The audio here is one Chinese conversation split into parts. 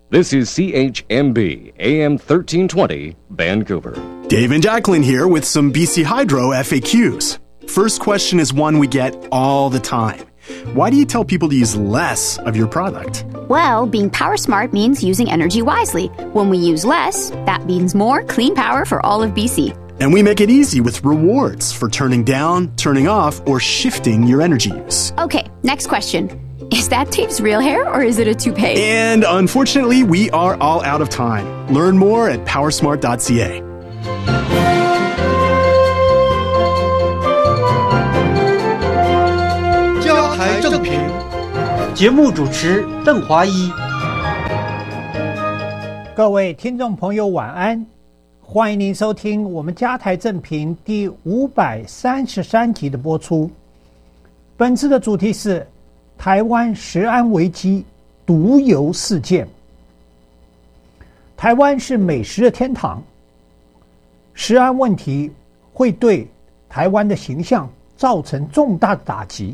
This is CHMB AM 1320 Vancouver. Dave and Jacqueline here with some BC Hydro FAQs. First question is one we get all the time. Why do you tell people to use less of your product? Well, being power smart means using energy wisely. When we use less, that means more clean power for all of BC. And we make it easy with rewards for turning down, turning off, or shifting your energy use. Okay, next question. Is that Dave's real hair or is it a toupee? And unfortunately, we are all out of time. Learn more at powersmart.ca. 家台正平，节目主持邓华一。 各位听众朋友晚安，欢迎您收听我们家台正平第533集的播出。本次的主题是台湾食安危机毒油事件。台湾是美食的天堂，食安问题会对台湾的形象造成重大的打击。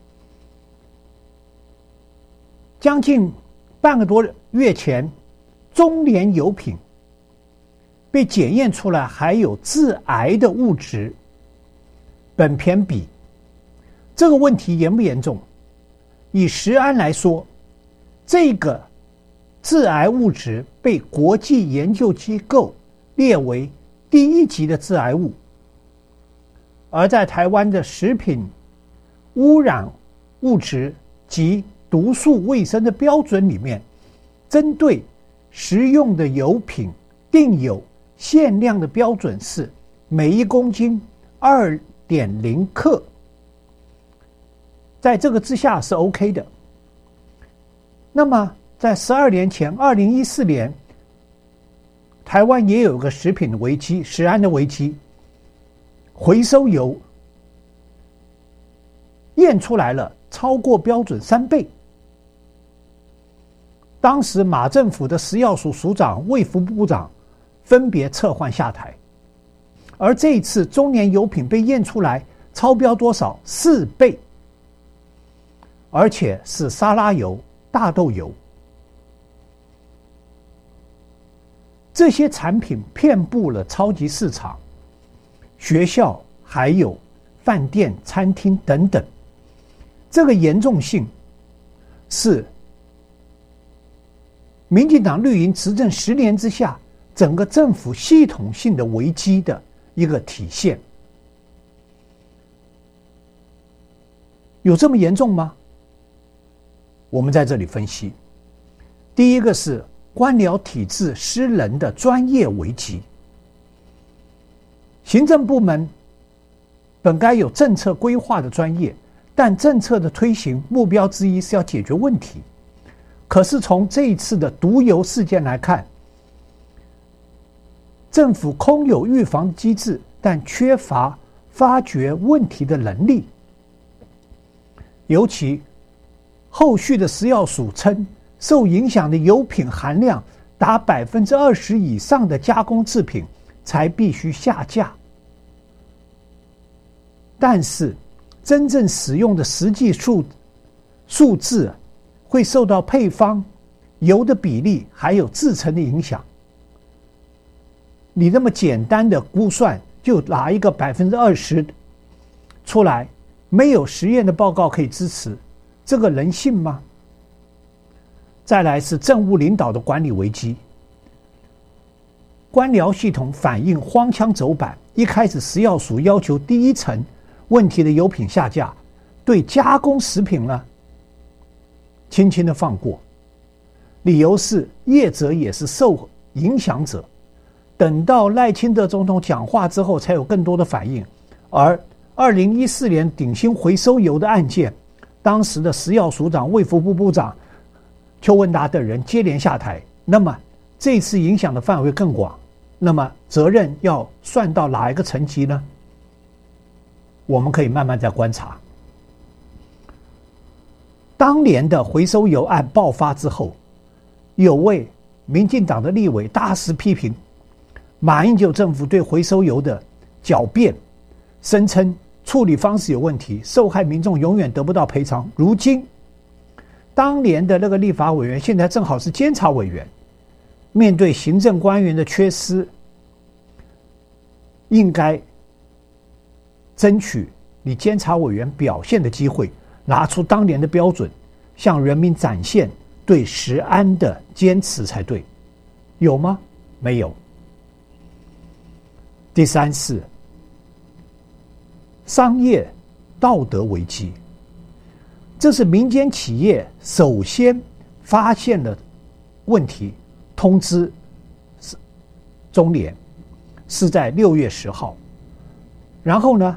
将近半个多月前，中联油品被检验出来含有致癌的物质苯醛比。这个问题严不严重？以食安来说，这个致癌物质被国际研究机构列为第1级的致癌物，而在台湾的食品污染物质及毒素卫生的标准里面，针对食用的油品定有限量的标准是每1公斤 2.0 克，在这个之下是 OK 的。那么在12年前2014年，台湾也有个食品的危机，食安的危机，回收油验出来了超过标准3倍。当时马政府的食药署署长、卫福部部长分别撤换下台，而这一次中联油品被验出来超标多少？4倍，而且是沙拉油、大豆油。这些产品遍布了超级市场、学校，还有饭店、餐厅等等。这个严重性是民进党绿营执政10年之下，整个政府系统性的危机的一个体现。有这么严重吗？我们在这里分析。第一个是官僚体制失能的专业危机。行政部门本该有政策规划的专业，但政策的推行目标之一是要解决问题。可是从这一次的毒油事件来看，政府空有预防机制，但缺乏发掘问题的能力。尤其后续的食药署称，受影响的油品含量达20%以上的加工制品才必须下架。但是真正使用的实际数字会受到配方、油的比例还有制成的影响。你那么简单的估算就拿一个20%出来，没有实验的报告可以支持，这个能信吗？再来是政务领导的管理危机。官僚系统反应荒腔走板，一开始食药署要求第一层问题的油品下架，对加工食品呢轻轻的放过，理由是业者也是受影响者。等到赖清德总统讲话之后，才有更多的反应。而2014年鼎新回收油的案件，当时的食药署长、卫福部部长邱文达等人接连下台，那么这次影响的范围更广，那么责任要算到哪一个层级呢？我们可以慢慢再观察。当年的回收油案爆发之后，有位民进党的立委大肆批评马英九政府对回收油的狡辩，声称处理方式有问题，受害民众永远得不到赔偿。如今当年的那个立法委员现在正好是监察委员， 面对行政官员的缺失，应该争取你监察委员表现的机会，拿出当年的标准，向人民展现对食安的坚持才对。有吗？没有。第三是商业道德危机，这是民间企业首先发现了问题，通知中联是在6月10号，然后呢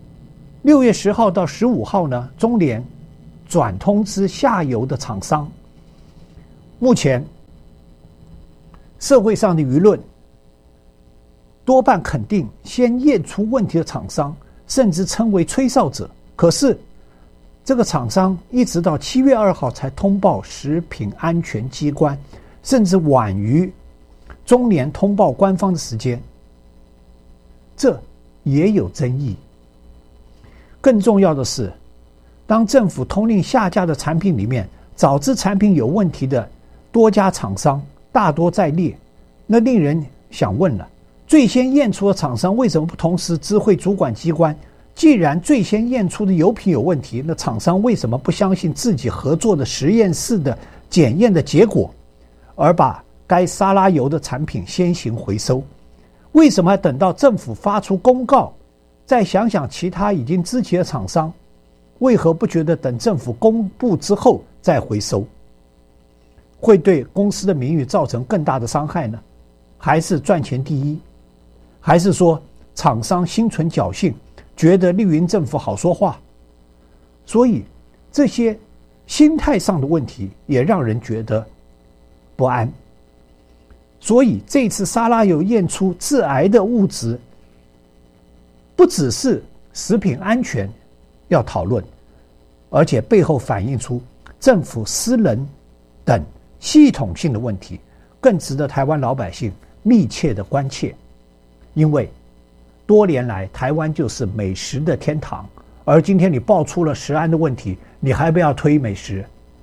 6月10号到15号呢，中联转通知下游的厂商。目前社会上的舆论多半肯定先验出问题的厂商，甚至称为吹哨者。可是这个厂商一直到7月2号才通报食品安全机关，甚至晚于中联通报官方的时间，这也有争议。更重要的是，当政府通令下架的产品里面，早知产品有问题的多家厂商大多在列，那令人想问了，最先验出的厂商为什么不同时知会主管机关？既然最先验出的油品有问题，那厂商为什么不相信自己合作的实验室的检验的结果，而把该沙拉油的产品先行回收？为什么要等到政府发出公告，再想想其他已经知情的厂商，为何不觉得等政府公布之后再回收？会对公司的名誉造成更大的伤害呢？还是赚钱第一？还是说厂商心存侥幸，觉得绿营政府好说话？所以这些心态上的问题也让人觉得不安。所以这次沙拉油验出致癌的物质，不只是食品安全要讨论，而且背后反映出政府私人等系统性的问题，更值得台湾老百姓密切的关切。因为多年来台湾就是美食的天堂，而今天你爆出了食安的问题，你还不要推美食？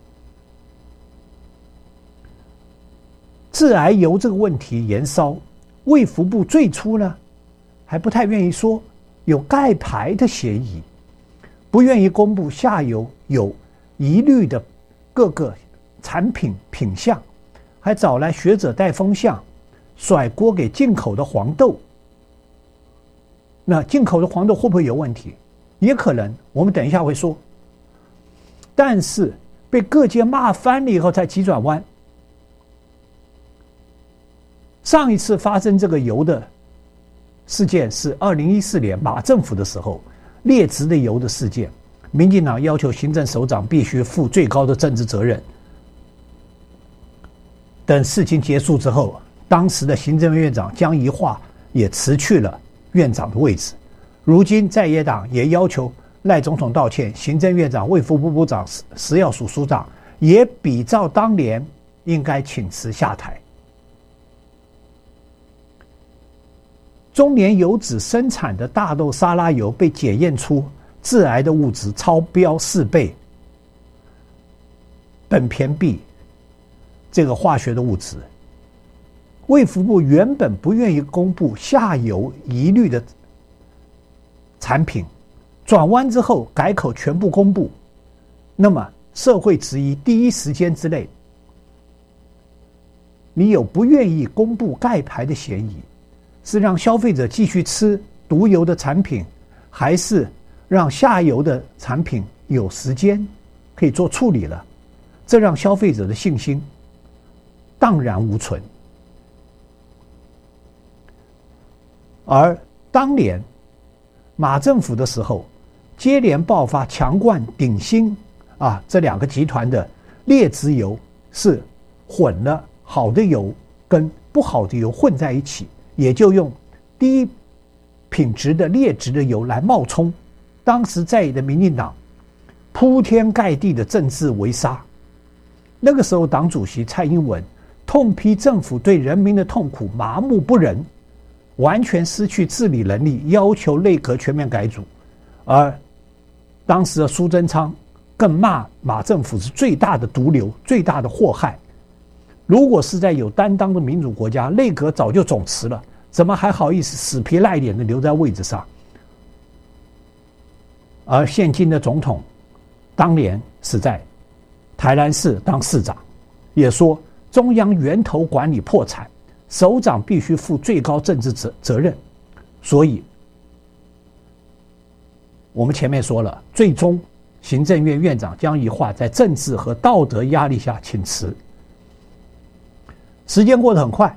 致癌油这个问题延烧，卫福部最初呢还不太愿意说有盖牌的嫌疑，不愿意公布下游有疑虑的各个产品品项，还找来学者带风向，甩锅给进口的黄豆。那进口的黄豆会不会有问题？也可能，我们等一下会说。但是被各界骂翻了以后才急转弯。上一次发生这个油的事件是2014年马政府的时候，劣质的油的事件，民进党要求行政首长必须负最高的政治责任。等事情结束之后，当时的行政院长江宜桦也辞去了院长的位置。如今在野党也要求赖总统道歉，行政院长、卫福部部长、食药署署长也比照当年应该请辞下台。中联油脂生产的大豆沙拉油被检验出致癌的物质超标4倍，苯醛 B 这个化学的物质，卫福部原本不愿意公布下游疑虑的产品，转弯之后改口全部公布，那么社会质疑第一时间之内，你有不愿意公布盖牌的嫌疑，是让消费者继续吃毒油的产品，还是让下游的产品有时间可以做处理了？这让消费者的信心荡然无存。而当年马政府的时候，接连爆发强冠、鼎新这两个集团的劣质油是混了好的油跟不好的油混在一起，也就用低品质的劣质的油来冒充。当时在野的民进党铺天盖地的政治围杀，那个时候党主席蔡英文痛批政府对人民的痛苦麻木不仁，完全失去治理能力，要求内阁全面改组。而当时的苏贞昌更骂马政府是最大的毒瘤、最大的祸害。 如果是在有担当的民主国家，内阁早就总辞了，怎么还好意思死皮赖脸的留在位置上？而现今的总统当年是在台南市当市长，也说中央源头管理破产，首长必须负最高政治责任。所以我们前面说了，最终行政院院长江宜桦在政治和道德压力下请辞。时间过得很快，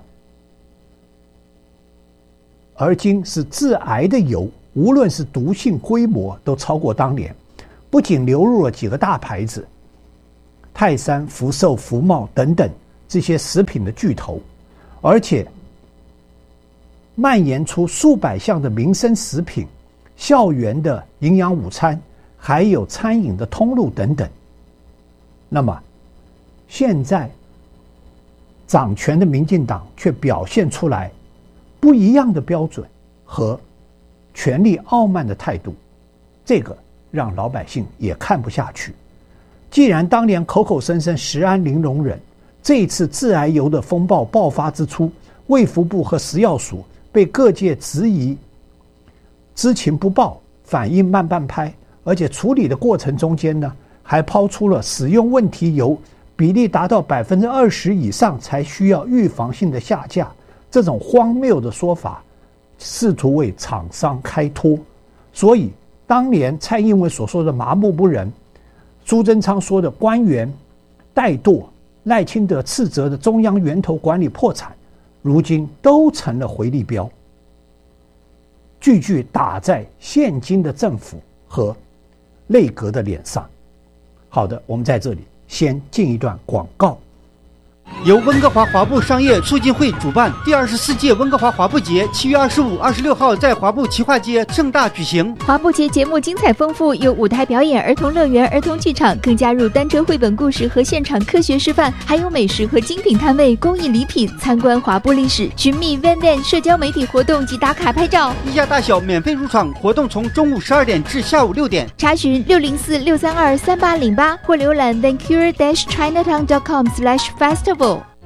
而今是致癌的油，无论是毒性规模都超过当年，不仅流入了几个大牌子泰山、福寿、福茂等等这些食品的巨头，而且蔓延出数百项的民生食品、校园的营养午餐，还有餐饮的通路等等。那么现在掌权的民进党却表现出来不一样的标准和权力傲慢的态度，这个让老百姓也看不下去。既然当年口口声声食安零容忍，这一次致癌油的风暴爆发之初，卫福部和食药署被各界质疑知情不报、反应慢半拍，而且处理的过程中间呢，还抛出了使用问题油比例达到20%以上才需要预防性的下架，这种荒谬的说法，试图为厂商开脱。所以当年蔡英文所说的麻木不仁，苏贞昌说的官员怠惰，赖清德斥责的中央源头管理破产，如今都成了回力镖，句句打在现今的政府和内阁的脸上。好的，我们在这里先进一段广告。 由温哥华华埠商业促进会主办第24届温哥华华埠节7月25、26号在华埠奇化街盛大举行。 华埠节节目精彩丰富，有舞台表演、儿童乐园、儿童剧场，更加入单车绘本故事和现场科学示范，还有美食和精品摊位、公益礼品，参观华埠历史，寻觅 Van 社交媒体活动及打卡拍照。 一家大小免费入场，活动从中午12点至下午6点。 查询604-632-3808或浏览 vancouver-chinatown.com/festival。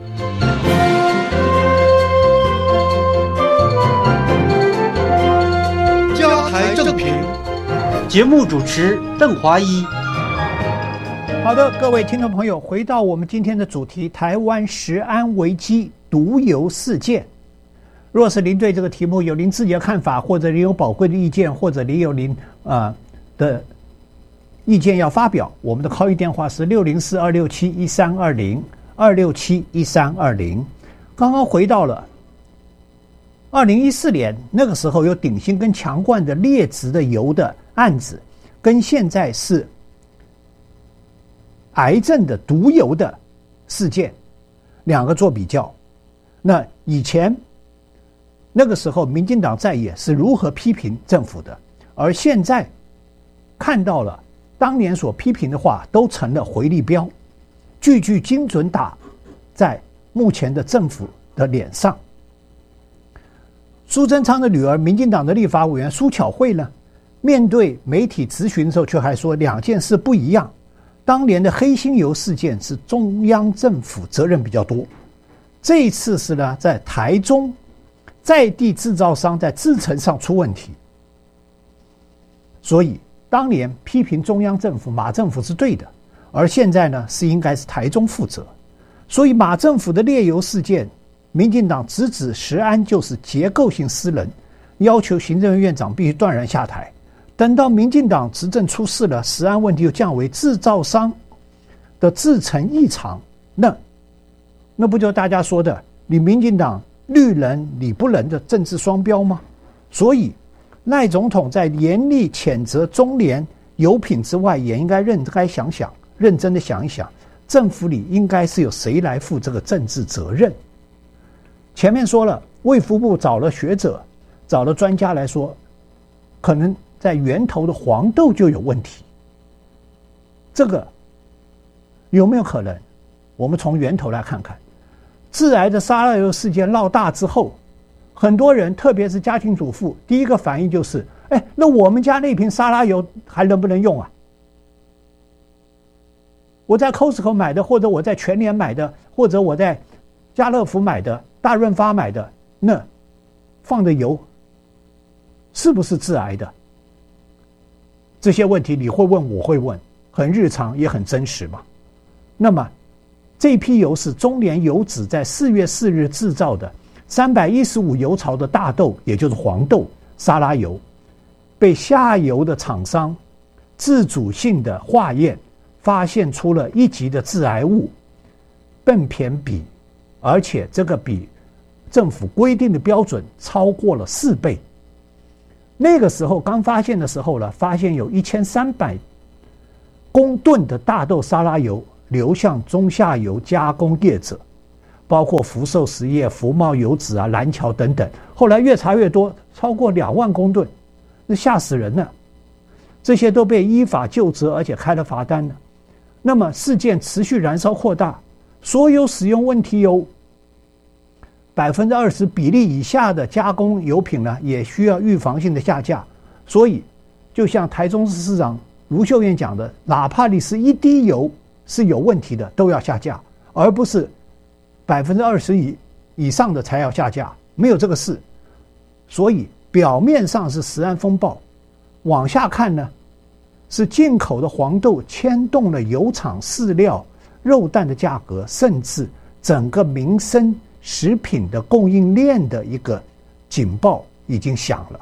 加台正评，节目主持邓华一。 好的，各位听众朋友，回到我们今天的主题，台湾食安危机毒油事件。若是您对这个题目有您自己的看法，或者您有宝贵的意见，或者您有您的意见要发表，我们的 call 电话是604-267-1320，267-1320。刚刚回到了2014年，那个时候有鼎新跟强冠的劣质的油的案子，跟现在是癌症的毒油的事件，两个做比较。那以前那个时候民进党在野是如何批评政府的，而现在看到了当年所批评的话都成了回力镖，句句精准打在目前的政府的脸上。苏贞昌的女儿民进党的立法委员苏巧慧呢，面对媒体质询的时候却还说两件事不一样，当年的黑心油事件是中央政府责任比较多，这一次是呢在台中在地制造商在制程上出问题，所以当年批评中央政府马政府是对的，而现在呢是应该是台中负责。所以马政府的劣油事件，民进党直指食安就是结构性失能，要求行政院院长必须断然下台。等到民进党执政出事了，食安问题又降为制造商的制程异常，那不就大家说的你民进党绿能理不能的政治双标吗？所以赖总统在严厉谴责中联油品之外，也应该认真的想一想，政府里应该是由谁来负这个政治责任。前面说了，卫福部找了学者，找了专家来说，可能在源头的黄豆就有问题。这个有没有可能？我们从源头来看看。致癌的沙拉油事件闹大之后，很多人特别是家庭主妇第一个反应就是那我们家那瓶沙拉油还能不能用啊？我在 Costco 买的，或者我在全联买的，或者我在家乐福买的、大润发买的，那放的油是不是致癌的？这些问题你会问，我会问，很日常也很真实嘛。那么这批油是中联油脂在4月4日制造的315油槽的大豆，也就是黄豆沙拉油，被下游的厂商自主性的化验，发现出了1级的致癌物苯醛比，而且这个比政府规定的标准超过了4倍。那个时候刚发现的时候呢，发现有1300公吨的大豆沙拉油流向中下游加工业者，包括福寿实业、福茂油脂啊、蓝桥等等。后来越查越多，超过2万公吨，那吓死人了。这些都被依法究责，而且开了罚单了。那么事件持续燃烧扩大，所有使用问题油20%比例以下的加工油品呢，也需要预防性的下架。所以就像台中市市长卢秀燕讲的，哪怕你是1滴油是有问题的，都要下架，而不是20%以上的才要下架，没有这个事。所以表面上是食安风暴，往下看呢，是进口的黄豆牵动了油厂、饲料、肉蛋的价格，甚至整个民生食品的供应链的一个警报已经响了。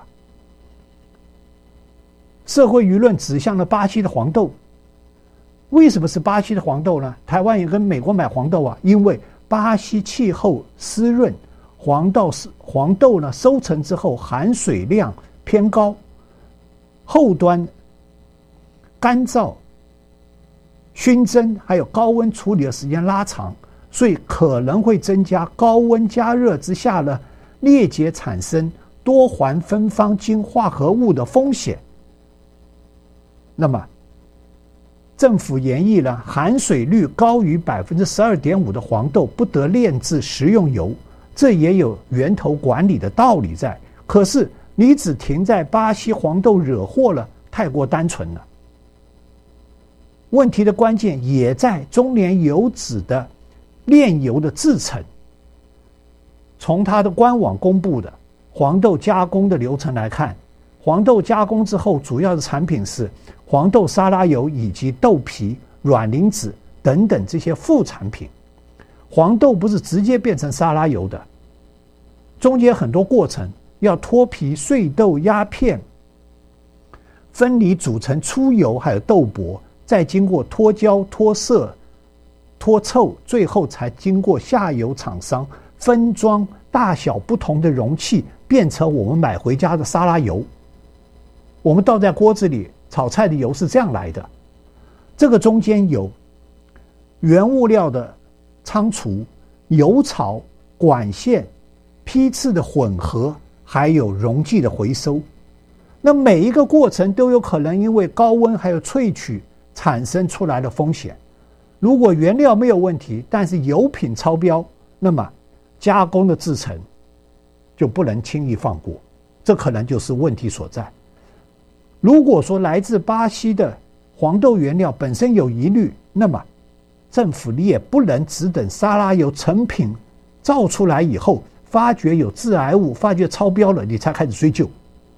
社会舆论指向了巴西的黄豆。为什么是巴西的黄豆呢？台湾也跟美国买黄豆啊，因为巴西气候湿润，黄豆呢收成之后含水量偏高，后端干燥、熏蒸还有高温处理的时间拉长，所以可能会增加高温加热之下呢裂解产生多环芬芳烃化合物的风险。那么政府研议呢，含水率高于12.5%的黄豆不得炼制食用油，这也有源头管理的道理在。可是你只停在巴西黄豆惹祸了，太过单纯了。问题的关键也在中联油脂的炼油的制程。从它的官网公布的黄豆加工的流程来看，黄豆加工之后主要的产品是黄豆沙拉油以及豆皮、卵磷脂等等这些副产品。黄豆不是直接变成沙拉油的，中间很多过程，要脱皮、碎豆、压片、分离组成粗油，还有豆粕，再经过脱胶、脱色、脱臭，最后才经过下游厂商分装大小不同的容器，变成我们买回家的沙拉油。我们倒在锅子里炒菜的油是这样来的。这个中间有原物料的仓储、油槽、管线、批次的混合，还有溶剂的回收。那每一个过程都有可能因为高温还有萃取产生出来的风险。如果原料没有问题，但是油品超标，那么加工的制程就不能轻易放过，这可能就是问题所在。如果说来自巴西的黄豆原料本身有疑虑，那么政府你也不能只等沙拉油成品造出来以后，发觉有致癌物，发觉超标了，你才开始追究。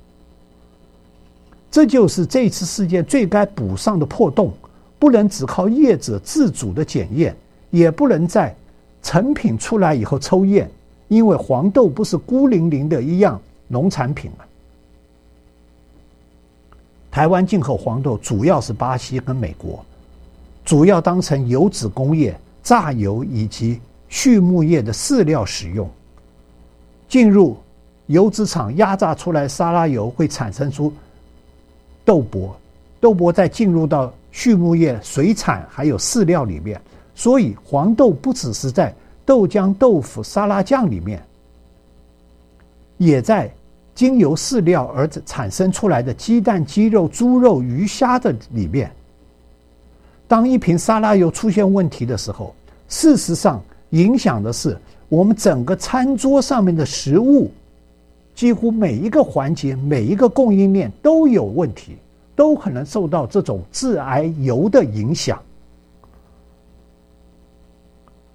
这就是这次事件最该补上的破洞，不能只靠业者自主的检验，也不能在成品出来以后抽验，因为黄豆不是孤零零的一样农产品了。台湾进口黄豆主要是巴西跟美国，主要当成油脂工业、榨油以及畜牧业的饲料使用。进入油脂厂压榨出来沙拉油会产生出豆粕，豆粕再进入到畜牧业、水产还有饲料里面，所以黄豆不只是在豆浆、豆腐、沙拉酱里面，也在经由饲料而产生出来的鸡蛋、鸡肉、猪肉、鱼虾的里面。当一瓶沙拉油出现问题的时候，事实上影响的是我们整个餐桌上面的食物，几乎每一个环节、每一个供应链都有问题，都可能受到这种致癌油的影响。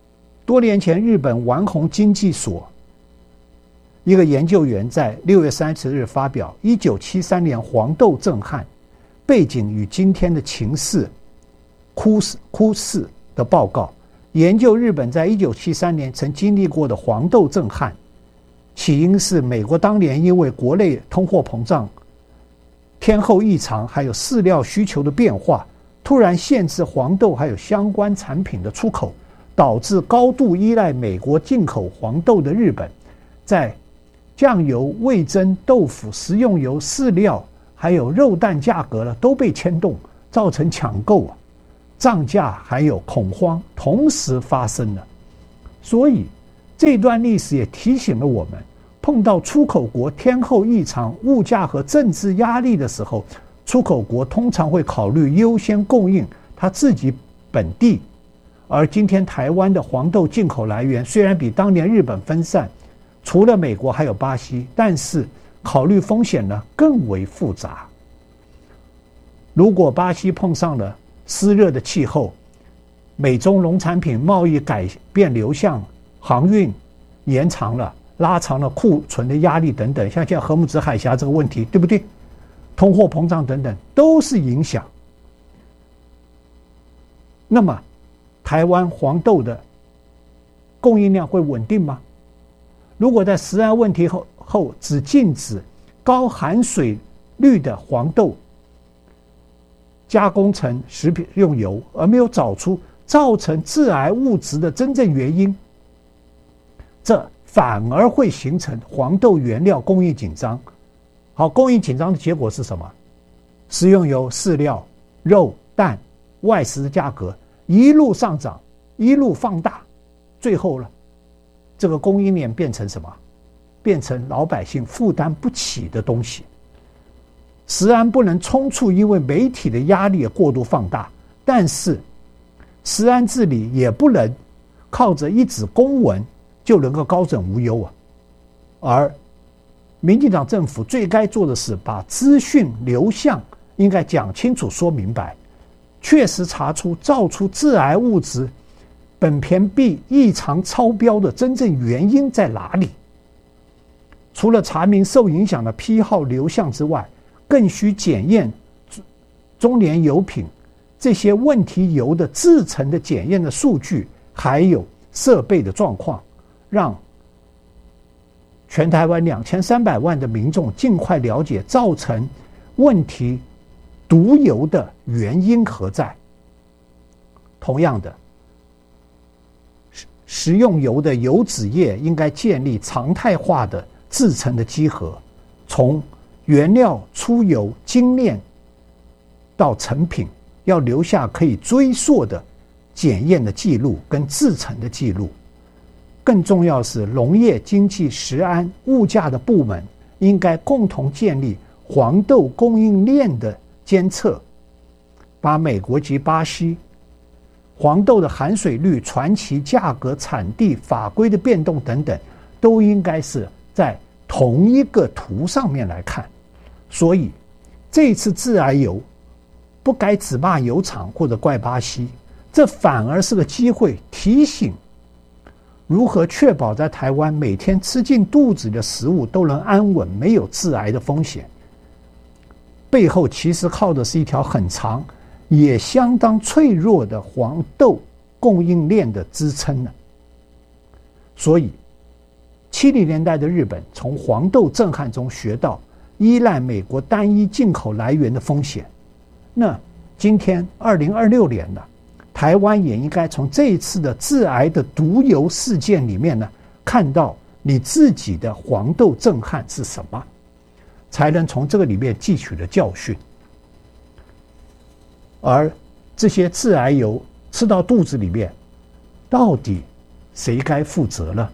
多年前，日本丸红经济所一个研究员在6月30日发表《1973年黄豆震撼：背景与今天的情势枯逝》的报告，研究日本在1973年曾经历过的黄豆震撼。起因是美国当年因为国内通货膨胀、天候异常，还有饲料需求的变化，突然限制黄豆还有相关产品的出口，导致高度依赖美国进口黄豆的日本，在酱油、味噌、豆腐、食用油、饲料还有肉蛋价格呢都被牵动，造成抢购涨价还有恐慌同时发生了。所以这段历史也提醒了我们，碰到出口国天候异常、物价和政治压力的时候，出口国通常会考虑优先供应它自己本地。而今天台湾的黄豆进口来源虽然比当年日本分散，除了美国还有巴西，但是考虑风险呢更为复杂。如果巴西碰上了湿热的气候，美中农产品贸易改变流向，航运延长了，拉长了库存的压力等等，像现在荷姆兹海峡这个问题，对不对？通货膨胀等等都是影响。那么台湾黄豆的供应量会稳定吗？如果在食安问题后只禁止高含水率的黄豆加工成食品用油，而没有找出造成致癌物质的真正原因，这反而会形成黄豆原料供应紧张。好，供应紧张的结果是什么？食用油、饲料、肉、蛋、外食的价格一路上涨，一路放大，最后呢，这个供应链变成什么？变成老百姓负担不起的东西。食安不能冲突因为媒体的压力过度放大，但是食安治理也不能靠着一纸公文就能够高枕无忧啊。而民进党政府最该做的是把资讯流向应该讲清楚说明白，确实查出造出致癌物质苯醛铋异常超标的真正原因在哪里。除了查明受影响的批号流向之外，更需检验中联油品这些问题油的制成的检验的数据，还有设备的状况，让全台湾2300万的民众尽快了解造成问题毒油的原因何在。同样的，食用油的油脂业应该建立常态化的制成的稽核，从原料出油精炼到成品，要留下可以追溯的检验的记录跟制成的记录。更重要是农业经济食安物价的部门应该共同建立黄豆供应链的监测，把美国及巴西黄豆的含水率、传奇价格、产地、法规的变动等等，都应该是在同一个图上面来看。所以这次致癌油不该只骂油厂或者怪巴西，这反而是个机会，提醒如何确保在台湾每天吃进肚子的食物都能安稳，没有致癌的风险。背后其实靠的是一条很长也相当脆弱的黄豆供应链的支撑呢。所以70年代的日本从黄豆震撼中学到依赖美国单一进口来源的风险。那今天2026年了，台湾也应该从这一次的致癌的毒油事件里面呢，看到你自己的黄豆震撼是什么，才能从这个里面汲取了教训。而这些致癌油吃到肚子里面，到底谁该负责呢？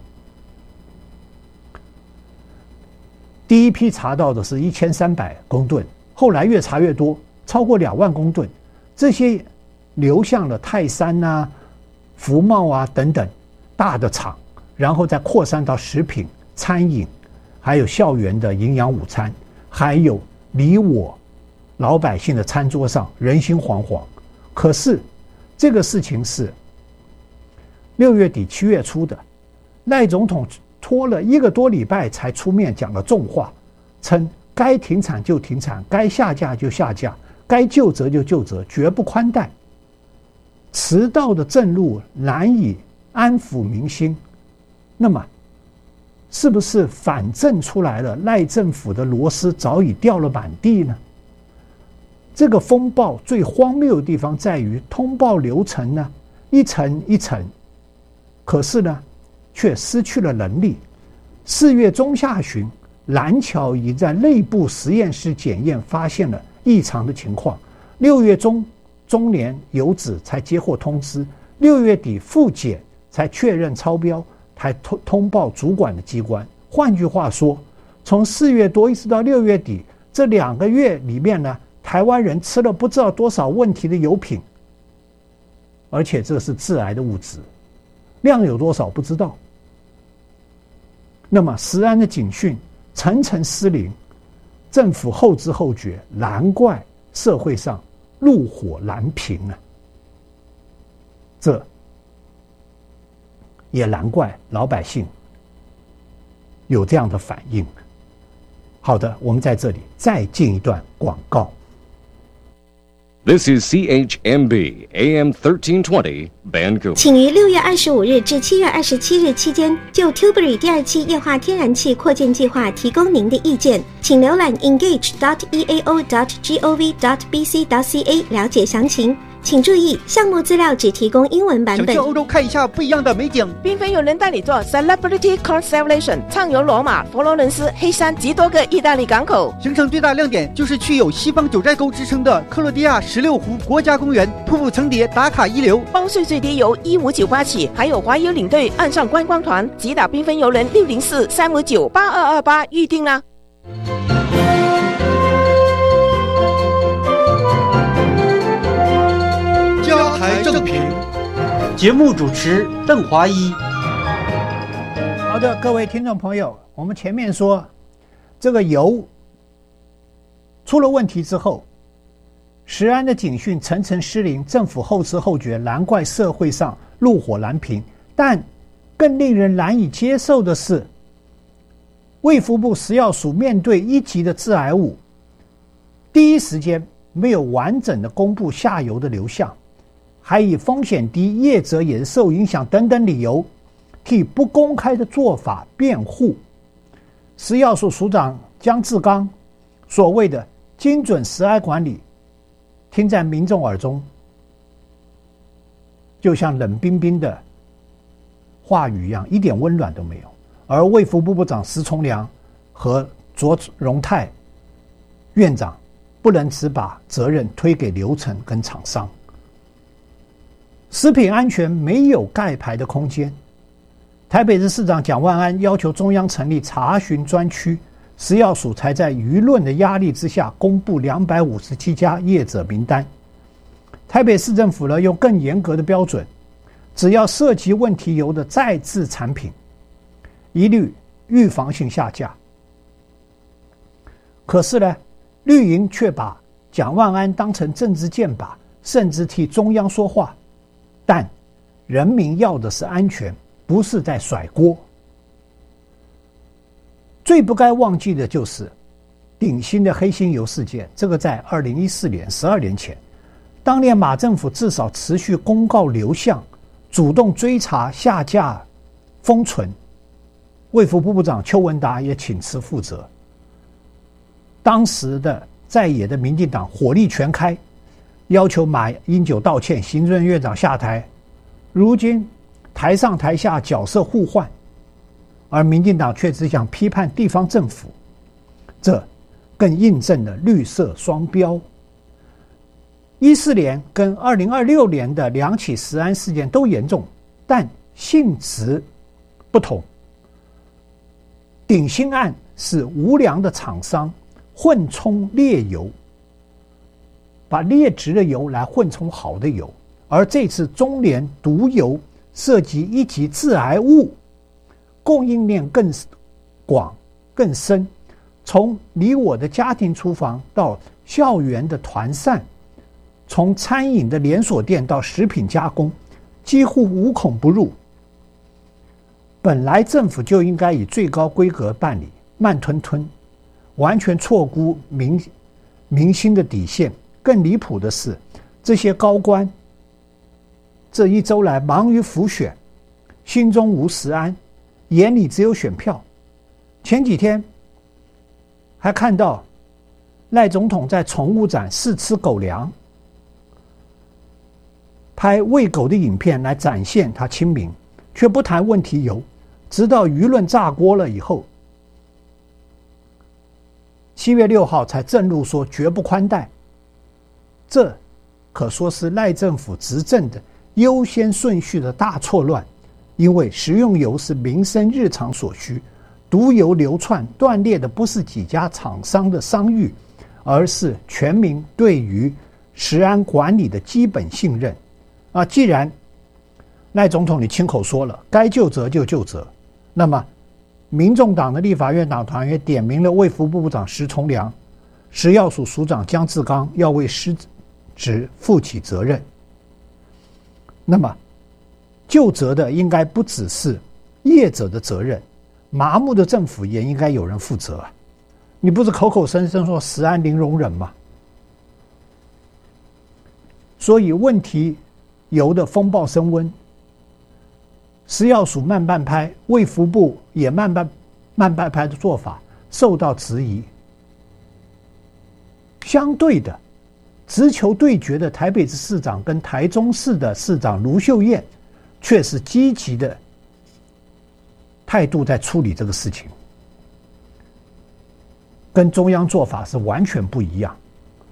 第一批查到的是1300公吨，后来越查越多，超过2万公吨，这些流向了泰山啊、福茂啊等等大的厂，然后再扩散到食品、餐饮，还有校园的营养午餐，还有你我老百姓的餐桌上，人心惶惶。可是这个事情是 6月底7月初的，赖总统拖了1个多礼拜才出面讲了重话，称该停产就停产，该下架就下架，该究责就究责，绝不宽待。迟到的正路难以安抚民心，那么是不是反正出来了，赖政府的螺丝早已掉了满地呢？这个风暴最荒谬的地方在于通报流程呢一层一层，可是呢却失去了能力。4月中下旬，蓝桥已在内部实验室检验发现了异常的情况，6月中中联邮址才接获通知，6月底复检才确认超标，才通报主管的机关。换句话说，从4月多一直到6月底这2个月里面呢，台湾人吃了不知道多少问题的油品，而且这是致癌的物质，量有多少不知道。那么食安的警讯层层失灵，政府后知后觉，难怪社会上怒火难平啊！这也难怪老百姓有这样的反应。好的，我们在这里再进一段广告。 This is CHMB AM 1320 Vancouver。 请于6月25日至7月27日期间就 Tilbury 第2期液化天然气扩建计划提供您的意见，请浏览 engage.eao.gov.bc.ca 了解详情。请注意，项目资料只提供英文版本。 想去欧洲看一下不一样的美景， 缤纷邮轮带你做 Celebrity Constellation， 畅游罗马、佛罗伦斯、黑山及多个意大利港口。 行程最大亮点就是去有西方九寨沟之称的克罗地亚16湖国家公园，瀑布层叠，打卡一流。 包税最低由15988起，还有华邮领队岸上观光团，即打缤纷邮轮604-359-8228预定啦。 加台正评，节目主持邓华一。 好的，各位听众朋友，我们前面说这个油出了问题之后，食安的警讯层层失灵，政府后知后觉，难怪社会上怒火难平。但更令人难以接受的是，卫福部食药署面对1级的致癌物，第一时间没有完整的公布下游的流向，还以风险低、业者也受影响等等理由，替不公开的做法辩护。食药署署长江志刚所谓的精准食癌管理，听在民众耳中就像冷冰冰的话语一样，一点温暖都没有。而卫福部部长石崇良和卓荣泰院长不能只把责任推给流程跟厂商，食品安全没有盖牌的空间。台北市市长蒋万安要求中央成立查询专区，食药署才在舆论的压力之下公布257家业者名单。台北市政府呢，用更严格的标准，只要涉及问题油的再制产品，一律预防性下架。可是呢，绿营却把蒋万安当成政治箭靶，甚至替中央说话。但人民要的是安全，不是在甩锅。最不该忘记的就是鼎新的黑心油事件，这个在2014年12年前，当年马政府至少持续公告流向，主动追查下架封存，卫福部部长邱文达也请辞负责。当时的在野的民进党火力全开，要求马英九道歉，行政院长下台。如今台上台下角色互换，而民进党却只想批判地方政府，这更印证了绿色双标。14年跟2026年的2起食安事件都严重，但性质不同。鼎新案是无良的厂商混充劣油，把劣质的油来混充好的油，而这次中联毒油涉及1级致癌物，供应链更广更深，从你我的家庭厨房到校园的团膳，从餐饮的连锁店到食品加工，几乎无孔不入， 本来政府就应该以最高规格办理，慢吞吞，完全错估民心的底线。更离谱的是，这些高官这一周来忙于辅选，心中无实安，眼里只有选票。前几天还看到赖总统在宠物展试吃狗粮，拍喂狗的影片来展现他亲民，却不谈问题由，直到舆论炸锅了以后，7月6号才正路说绝不宽待。这可说是赖政府执政的优先顺序的大错乱，因为食用油是民生日常所需，毒油流窜断裂的不是几家厂商的商誉，而是全民对于食安管理的基本信任。既然赖总统你亲口说了该究责就究责，那么民众党的立法院党团也点名了卫福部部长石崇良、食药署署长江志刚要为失职负起责任。那么究责的应该不只是业者的责任，麻木的政府也应该有人负责啊！你不是口口声声说食安零容忍吗？所以问题油的风暴升温，食药署慢半拍，卫福部也慢半拍的做法受到质疑。相对的，直球对决的台北市市长跟台中市的市长卢秀燕，却是积极的态度在处理这个事情，跟中央做法是完全不一样。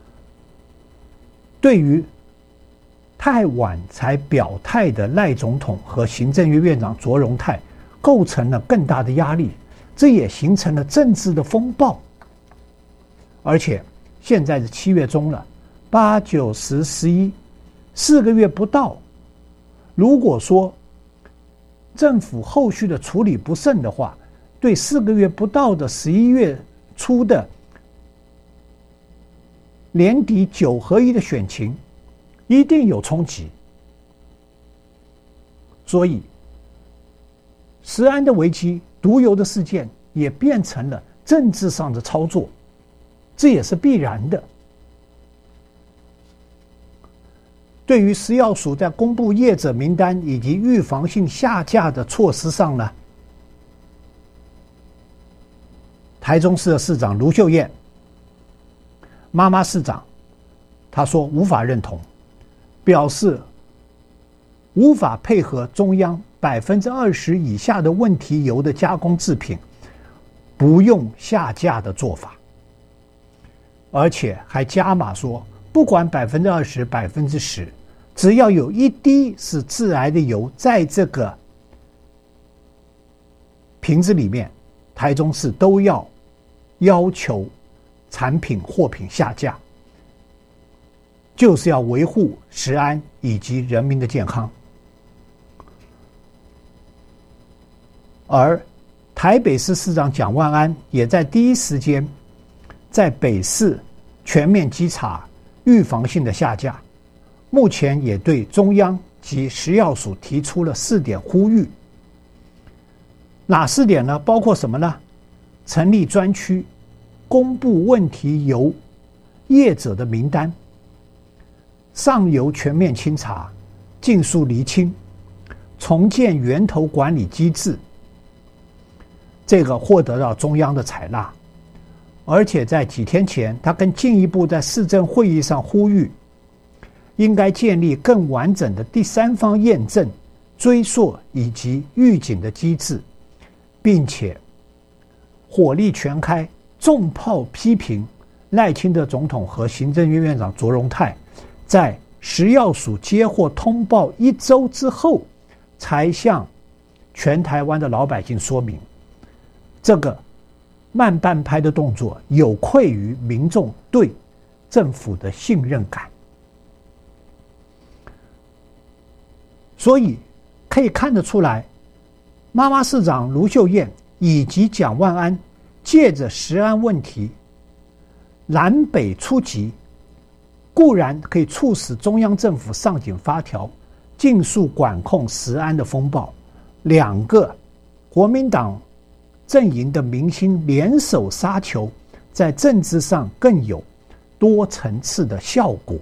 对于太晚才表态的赖总统和行政院院长卓荣泰，构成了更大的压力，这也形成了政治的风暴。而且现在是7月中了，8、9、10、11，4个月不到。如果说政府后续的处理不慎的话，对4个月不到的11月初的年底9合1的选情一定有冲击。所以食安的危机、毒油的事件也变成了政治上的操作，这也是必然的。对于食药署在公布业者名单以及预防性下架的措施上呢，台中市的市长卢秀燕妈妈市长他说无法认同，表示无法配合中央20%以下的问题油的加工制品不用下架的做法，而且还加码说不管20%、10%，只要有一滴是致癌的油在这个瓶子里面，台中市都要求产品货品下架，就是要维护食安以及人民的健康。而台北市市长蒋万安也在第一时间在北市全面稽查预防性的下架，目前也对中央及食药署提出了4点呼吁。哪4点呢？包括什么呢？成立专区，公布问题油业者的名单，上游全面清查，尽速厘清，重建源头管理机制。这个获得到中央的采纳，而且在几天前，他更进一步在市政会议上呼吁，应该建立更完整的第三方验证、追溯以及预警的机制，并且火力全开，重炮批评赖清德总统和行政院院长卓荣泰在食药署接获通报1周之后，才向全台湾的老百姓说明，这个慢半拍的动作有愧于民众对政府的信任感。所以可以看得出来，妈妈市长卢秀燕以及蒋万安借着食安问题南北出击，固然可以促使中央政府上紧发条，尽速管控食安的风暴，2个国民党阵营的明星联手杀球，在政治上更有多层次的效果。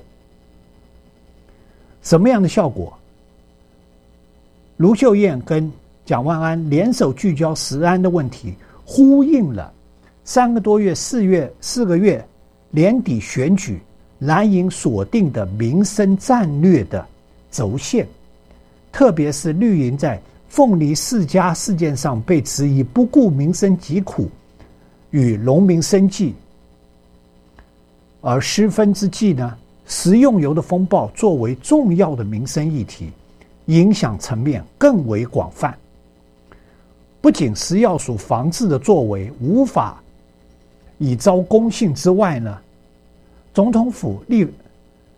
什么样的效果？卢秀燕跟蒋万安联手聚焦食安的问题，呼应了3个多月、4个月年底选举蓝营锁定的民生战略的轴线，特别是绿营在凤梨世家事件上被质疑不顾民生疾苦与农民生计，而失分之际呢，食用油的风暴作为重要的民生议题，影响层面更为广泛。不仅食药署防治的作为无法以昭公信之外呢，总统府